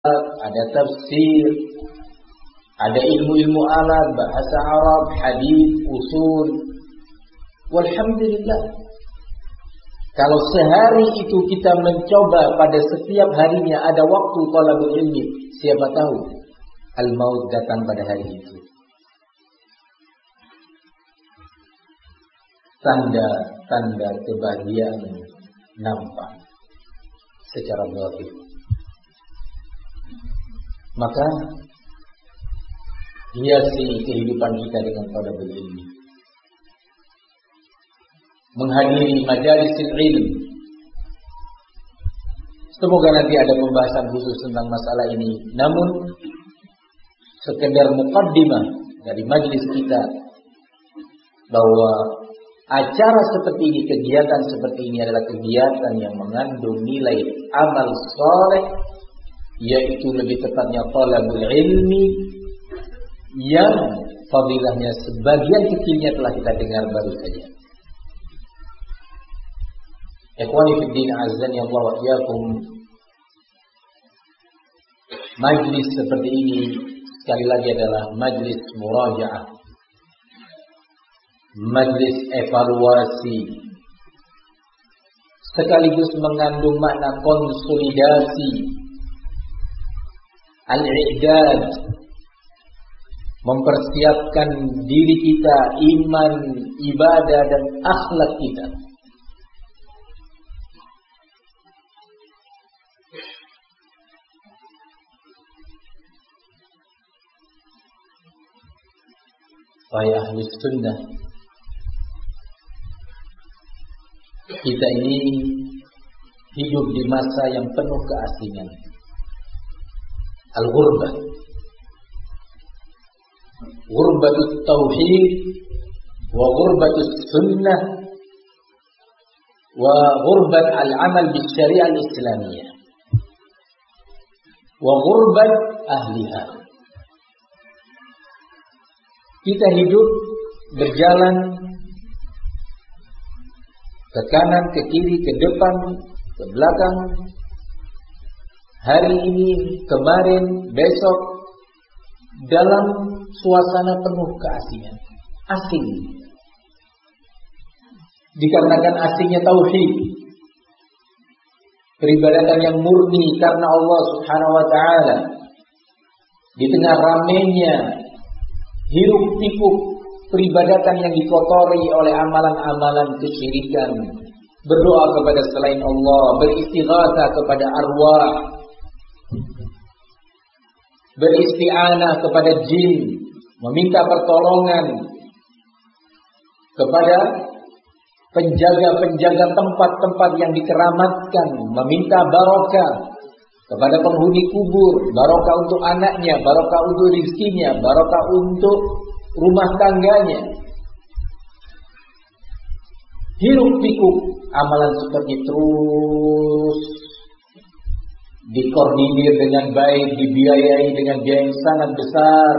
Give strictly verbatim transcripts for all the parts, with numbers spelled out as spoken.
ada tafsir, ada ilmu-ilmu alat, bahasa Arab, hadis, usul. Walhamdulillah. Kalau sehari itu kita mencoba pada setiap harinya ada waktu talabul ilmi, siapa tahu al-maut datang pada hari itu. Tanda-tanda kebahagiaan nampak secara zahir. Maka hiasi kehidupan kita dengan talabul ilmi, menghadiri majalisil ilm. Semoga nanti ada pembahasan khusus tentang masalah ini. Namun sekedar muqaddimah dari majlis kita bahwa acara seperti ini, kegiatan seperti ini adalah kegiatan yang mengandung nilai amal saleh, yaitu lebih tepatnya talabul ilmi, yang fadilahnya sebagian kecilnya telah kita dengar baru saja. Ikhwani fi din, azan ya Allah wa iyyakum. Majlis seperti ini sekali lagi adalah majlis murajaah, majlis evaluasi, sekaligus mengandung makna konsolidasi, al-i'dad, mempersiapkan diri kita, iman, ibadah dan akhlak kita. Wahai ahli sunnah, kita ini hidup di masa yang penuh keasingan, al-ghurbah, ghurbatut tauhid wa ghurbatut sunnah wa ghurbat al-amal bis syariah al-islamiyah wa ghurbat ahliha. Kita hidup berjalan ke kanan, ke kiri, ke depan, ke belakang, hari ini, kemarin, besok, dalam suasana penuh keasingan, asing. Dikarenakan asingnya tauhid, peribadatan yang murni karena Allah Subhanahu wa taala. Di tengah ramainya hiruk pikuk peribadatan yang dikotori oleh amalan-amalan kesyirikan, berdoa kepada selain Allah, beristighatsah kepada arwah, beristi'anah kepada jin, meminta pertolongan kepada penjaga-penjaga tempat-tempat yang dikeramatkan, meminta barokah kepada penghuni kubur, barokah untuk anaknya, barokah untuk rizkinya, barokah untuk rumah tangganya. Hiruk pikuk amalan seperti terus dikoordinir dengan baik, dibiayai dengan biaya yang sangat besar,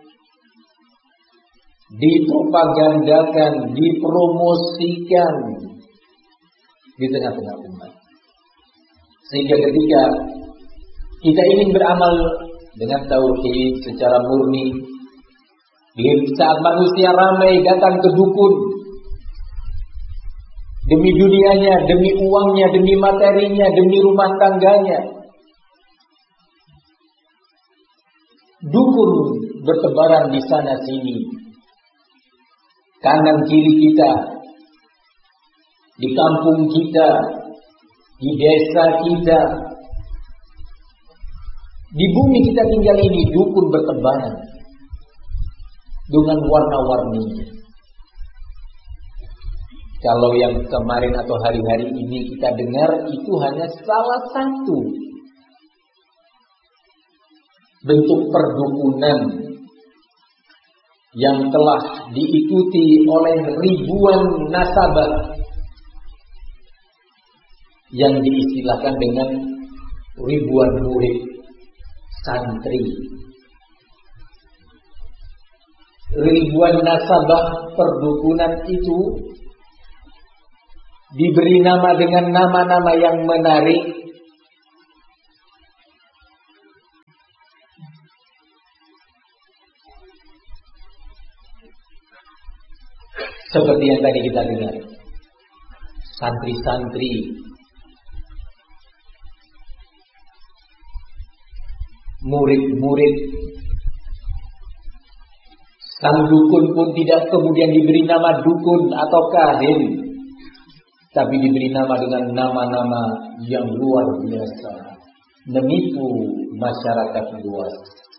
dipropagandakan, dipromosikan di tengah-tengah umat. Sehingga ketika kita ingin beramal dengan tauhid secara murni, di saat manusia ramai datang ke dukun demi dunianya, demi uangnya, demi materinya, demi rumah tangganya, dukun bertebaran di sana sini, kanan kiri kita, di kampung kita, di desa kita, di bumi kita tinggal ini, dukun bertebaran dengan warna-warninya. Kalau yang kemarin atau hari-hari ini kita dengar itu hanya salah satu bentuk perdukunan yang telah diikuti oleh ribuan nasabah yang diistilahkan dengan ribuan murid santri. Ribuan nasabah perdukunan itu diberi nama dengan nama-nama yang menarik, Seperti yang tadi kita dengar, santri-santri murid-murid sang dukun pun tidak kemudian diberi nama dukun atau kahin, tapi diberi nama dengan nama-nama yang luar biasa, menipu masyarakat luas.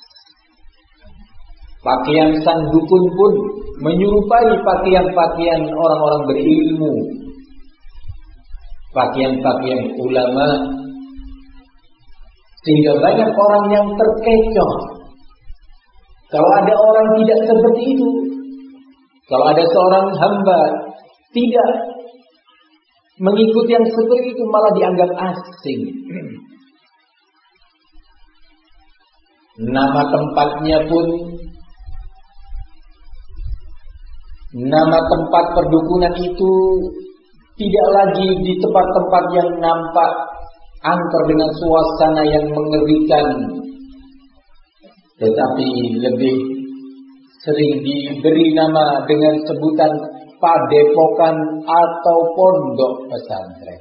Pakaian sang dukun pun menyerupai pakaian-pakaian orang-orang berilmu, pakaian-pakaian ulama, sehingga banyak orang yang terkecoh. Kalau ada orang tidak seperti itu, kalau ada seorang hamba tidak mengikuti yang seperti itu, malah dianggap asing. Nama tempatnya pun, nama tempat perdukunan itu tidak lagi di tempat-tempat yang nampak angker dengan suasana yang mengerikan, tetapi lebih sering diberi nama dengan sebutan padepokan atau pondok pesantren.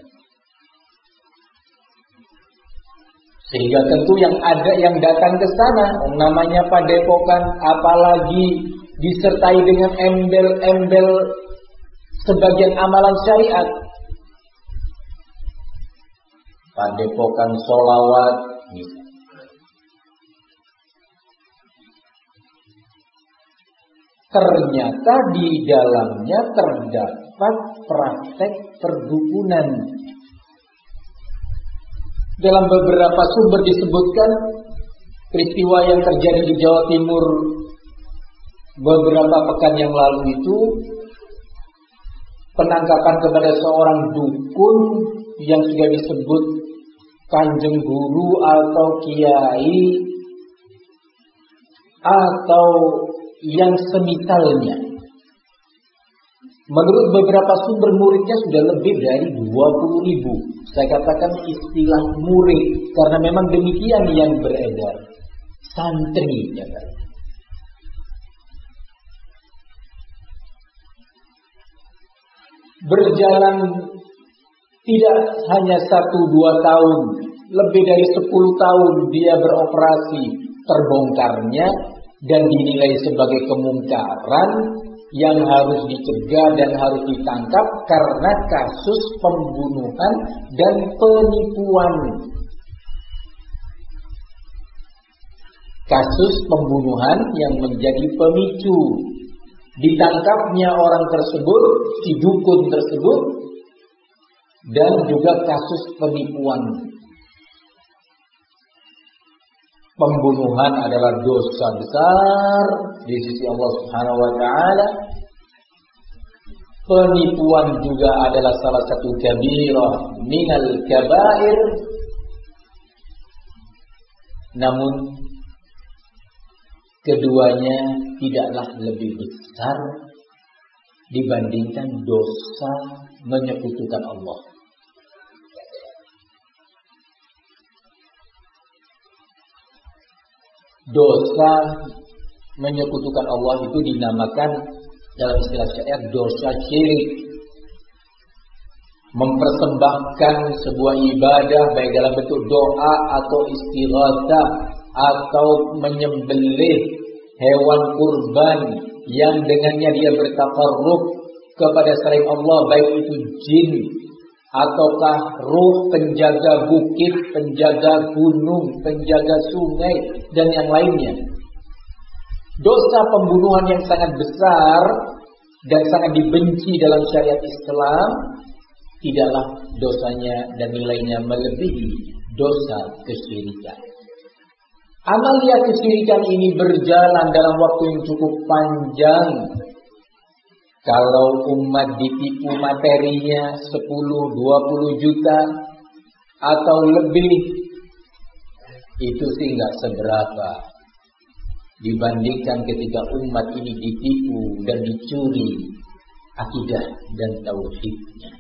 Sehingga tentu yang ada yang datang ke sana, namanya padepokan, apalagi disertai dengan embel-embel sebagian amalan syariat, padepokan sholawat, ternyata di dalamnya terdapat praktek perdukunan. Dalam beberapa sumber disebutkan peristiwa yang terjadi di Jawa Timur beberapa pekan yang lalu itu, penangkapan kepada seorang dukun yang sudah disebut kanjeng guru atau kiai atau yang semisalnya. Menurut beberapa sumber, muridnya sudah lebih dari dua puluh ribu. Saya katakan istilah murid karena memang demikian yang beredar. Santri, ya kan? Berjalan tidak hanya satu dua tahun, lebih dari sepuluh tahun dia beroperasi, terbongkarnya dan dinilai sebagai kemungkaran yang harus dicegah dan harus ditangkap karena kasus pembunuhan dan penipuan. Kasus pembunuhan yang menjadi pemicu ditangkapnya orang tersebut, si dukun tersebut, dan juga kasus penipuan. Pembunuhan adalah dosa besar di sisi Allah Subhanahu wa taala. Penipuan juga adalah salah satu kabirah minal kabair. Namun keduanya tidaklah lebih besar dibandingkan dosa menyekutukan Allah. Dosa menyekutukan Allah itu dinamakan dalam istilah syariat dosa syirik. Mempersembahkan sebuah ibadah baik dalam bentuk doa atau istighatsah atau menyembelih hewan kurban yang dengannya dia bertakarruf kepada selain Allah, baik itu jin ataukah ruh penjaga bukit, penjaga gunung, penjaga sungai dan yang lainnya. Dosa pembunuhan yang sangat besar dan sangat dibenci dalam syariat Islam, tidaklah dosanya dan nilainya melebihi dosa kesyirikan. Amalia kesyirikan ini berjalan dalam waktu yang cukup panjang. Kalau umat ditipu materinya sepuluh dua puluh juta atau lebih, itu sih nggak seberapa dibandingkan ketika umat ini ditipu dan dicuri akidah dan tauhidnya.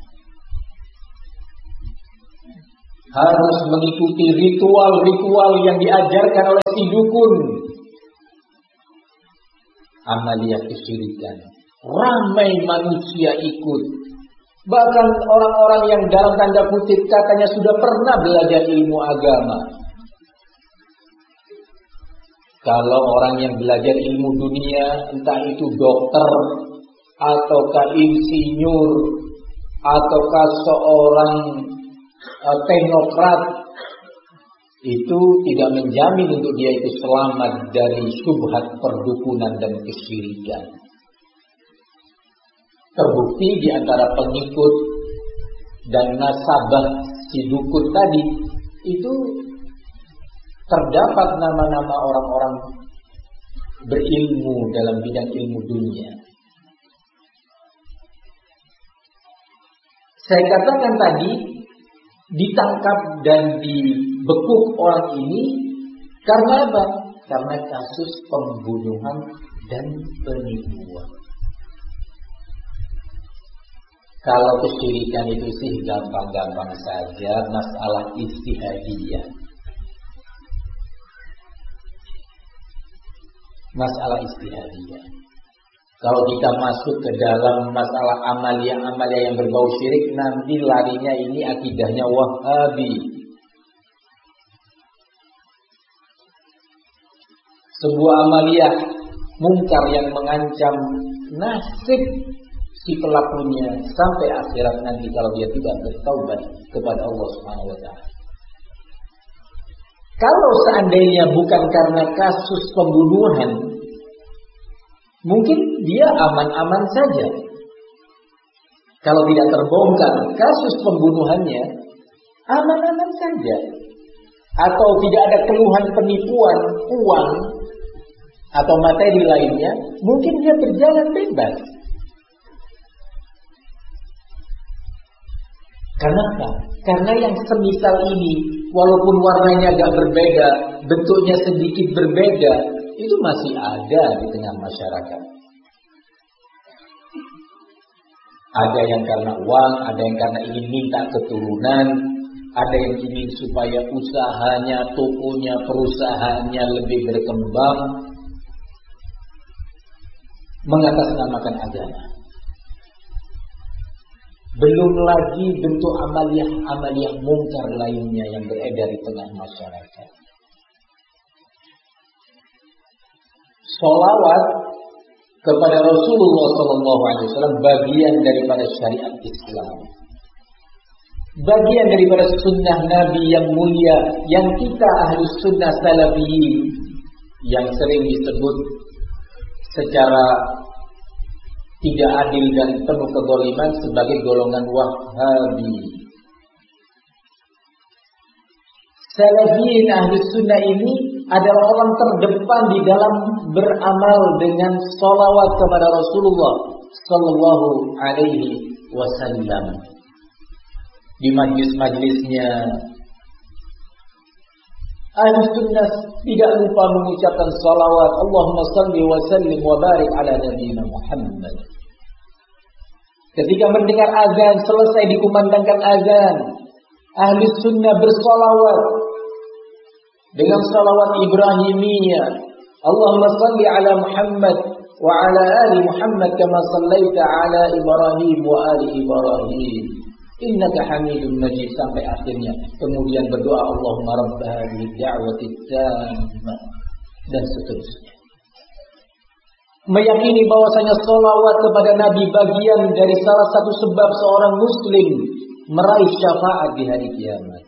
Harus mengikuti ritual-ritual yang diajarkan oleh si dukun. Amalia kesyirikan ramai manusia ikut. Bahkan orang-orang yang dalam tanda kutip katanya sudah pernah belajar ilmu agama. Kalau orang yang belajar ilmu dunia, entah itu dokter, ataukah insinyur, ataukah seorang uh, teknokrat, itu tidak menjamin untuk dia itu selamat dari syubhat perdukunan dan kesyirikan. Terbukti di antara pengikut dan nasabah si dukun tadi itu terdapat nama-nama orang-orang berilmu dalam bidang ilmu dunia. Saya katakan tadi, ditangkap dan dibekuk orang ini karena apa? Karena kasus pembunuhan dan penipuan. Kalau kesyirikan itu sih gampang-gampang saja, masalah istihadiyah. Masalah istihadiyah. Kalau kita masuk ke dalam masalah amalia-amalia yang berbau syirik, nanti larinya ini akidahnya Wahabi. Sebuah amalia mungkar yang mengancam nasib si pelakunya sampai akhirat nanti kalau dia tidak bertaubat kepada Allah Subhanahu wa taala. Kalau seandainya bukan karena kasus pembunuhan, mungkin dia aman-aman saja. Kalau tidak terbongkar kasus pembunuhannya, aman-aman saja. Atau tidak ada keluhan penipuan uang atau materi lainnya, mungkin dia berjalan bebas. Kenapa? Karena yang semisal ini, walaupun warnanya agak berbeda, bentuknya sedikit berbeda, itu masih ada di tengah masyarakat. Ada yang karena uang, ada yang karena ingin minta keturunan, ada yang ingin supaya usahanya, tokonya, perusahaannya lebih berkembang, mengatasnamakan agama. Belum lagi bentuk amaliah-amaliah mungkar lainnya yang beredar di tengah masyarakat. Sholawat kepada Rasulullah Sallallahu Alaihi Wasallam bagian daripada syariat Islam, bagian daripada sunnah Nabi yang mulia, yang kita ahli sunnah salafiyin yang sering disebut secara tidak adil dan penuh kezaliman sebagai golongan Wahabi. Salafiyin ahli sunnah ini adalah orang terdepan di dalam beramal dengan sholawat kepada Rasulullah Sallallahu Alaihi Wasallam. Di majlis-majlisnya ahli sunnah tidak lupa mengucapkan sholawat, Allahumma salli wa sallim wa barik ala nabiyina Muhammad. Ketika mendengar azan, selesai dikumandangkan azan, ahli sunnah bersolawat dengan salawat Ibrahimiyah. Allahumma salli ala Muhammad wa ala ali Muhammad kama sallaita ala Ibrahim wa ali Ibrahim innaka Hamidum Majid, sampai akhirnya. Kemudian berdoa Allahumma rabb hadhihi da'wati tammah dan seterusnya. Meyakini bahwasanya salawat kepada Nabi bagian dari salah satu sebab seorang muslim meraih syafaat di hari kiamat.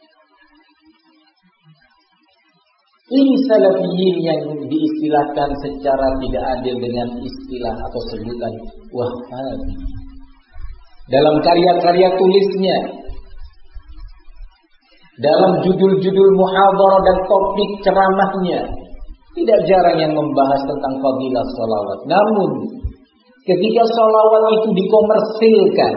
Ini salafiyin yang diistilahkan secara tidak adil dengan istilah atau sebutan Wahabi. Dalam karya-karya tulisnya, dalam judul-judul muhadharah dan topik ceramahnya, tidak jarang yang membahas tentang fadilah salawat. Namun, ketika salawat itu dikomersilkan,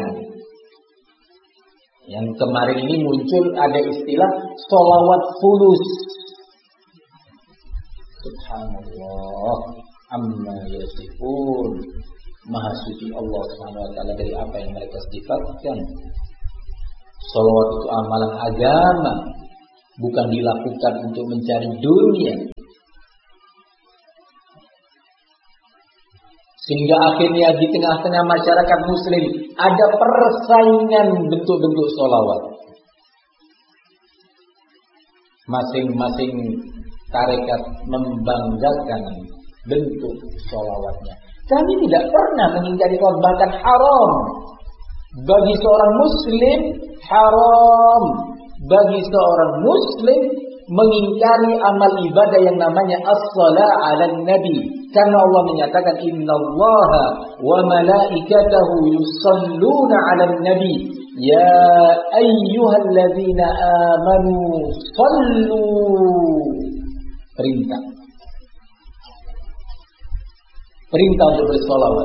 yang kemarin ini muncul ada istilah salawat fulus. Subhanallah, amma yasifun. Maha suci Allah Subhanahu wa taala dari apa yang mereka sifatkan. Salawat itu amalan agama, bukan dilakukan untuk mencari dunia. Sehingga akhirnya di tengah-tengah masyarakat muslim ada persaingan bentuk-bentuk sholawat. Masing-masing tarekat membanggakan bentuk sholawatnya. Kami tidak pernah mengingkari sholawat, bahkan haram. Bagi seorang muslim, haram. Bagi seorang muslim mengingkari amal ibadah yang namanya as-shalah 'alan nabi. Karena Allah menyatakan innallaha wa malaikatahu yusalluna 'alan nabi ya ayyuhalladzina amanu shallu. Perintah. Perintah untuk bersolawat.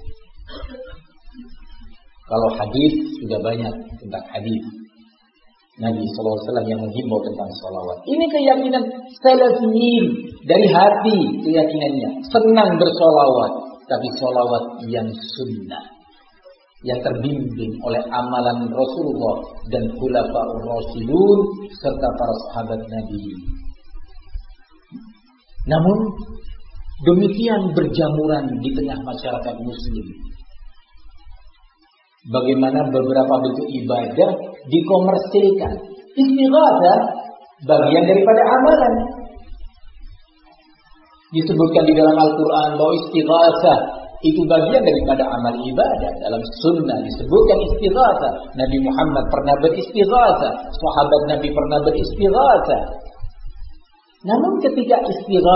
Kalau hadis sudah banyak tentang hadis Nabi sallallahu alaihi wasallam yang menghimbau tentang salawat. Ini keyakinan salafiyin, dari hati keyakinannya, senang bersolawat, tapi solawat yang sunnah, yang terbimbing oleh amalan Rasulullah dan khulafaur rasyidun serta para sahabat Nabi. Namun demikian berjamuran di tengah masyarakat muslim. Bagaimana beberapa bentuk ibadah dikomersilkan. Istighatsah bagian daripada amalan. Disebutkan di dalam Al-Quran bahwa istighatsah itu bagian daripada amal ibadah. Dalam sunnah disebutkan istighatsah. Nabi Muhammad pernah beristighatsah, sahabat Nabi pernah beristighatsah. Namun ketika istighatsah